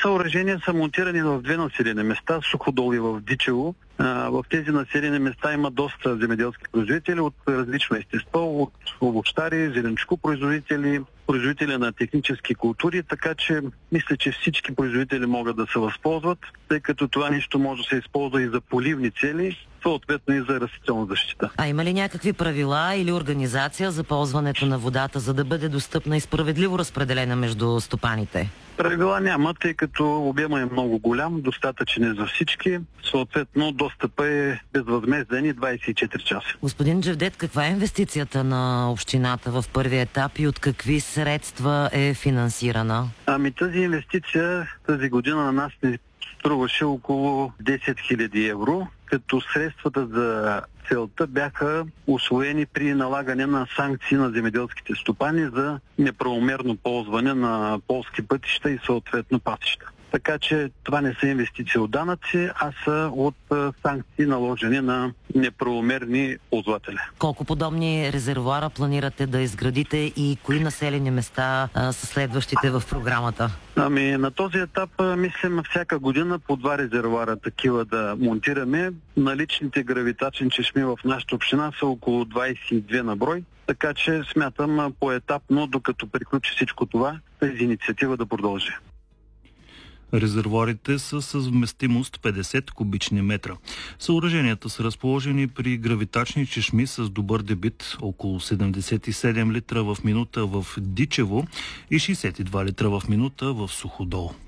съоръжения са монтирани в две населени места, Суходол и в Дичево. В тези населени места има доста земеделски производители от различно естество, от овощари, зеленчукопроизводители, производители на технически култури, така че мисля, че всички производители могат да се възползват, тъй като това нещо може да се използва и за поливни цели, съответно и за растителна защита. А има ли някакви правила или организация за ползването на водата, за да бъде достъпна и справедливо разпределена между стопаните? Правила няма, тъй като обема е много голям, достатъчен е за всички. Съответно, достъпът е безвъзмезден и 24 часа. Господин Джевдет, каква е инвестицията на общината в първия етап и от какви средства е финансирана? Тази инвестиция тази година на нас ни струваше около 10 000 евро, като средствата за целта бяха усвоени при налагане на санкции на земеделските стопани за неправомерно ползване на полски пътища и съответно пасища. Така че това не са инвестиции от данъци, а са от санкции наложени на неправомерни ползватели. Колко подобни резервоара планирате да изградите и кои населени места са следващите в програмата? На този етап мислим всяка година по 2 резервоара такива да монтираме. Наличните гравитачни чешми в нашата община са около 22 на брой. Така че смятам поетапно, докато приключи всичко това, тази инициатива да продължи. Резервоарите са с вместимост 50 кубични метра. Съоръженията са разположени при гравитачни чешми с добър дебит, около 77 литра в минута в Дичево и 62 литра в минута в Суходол.